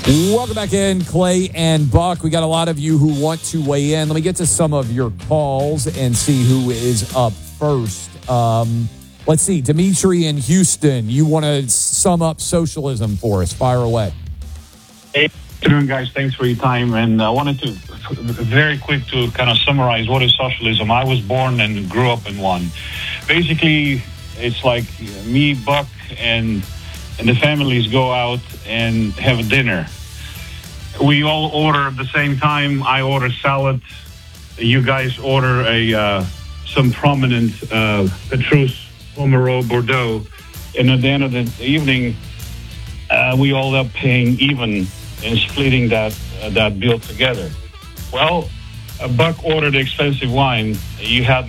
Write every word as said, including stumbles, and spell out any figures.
Welcome back in, Clay and Buck. We got a lot of you who want to weigh in. Let me get to some of your calls and see who is up first. Um, let's see. Dimitri in Houston, you want to sum up socialism for us. Fire away. Hey, good afternoon, guys. Thanks for your time. And I wanted to, very quick, to kind of summarize what is socialism. I was born and grew up in one. Basically, it's like me, Buck, and and the families go out and have a dinner. We all order at the same time. I order salad. You guys order a uh, some prominent uh, Petrus, Pomerol, Bordeaux. And at the end of the evening, uh, we all end up paying even and splitting that uh, that bill together. Well, a Buck ordered expensive wine. You had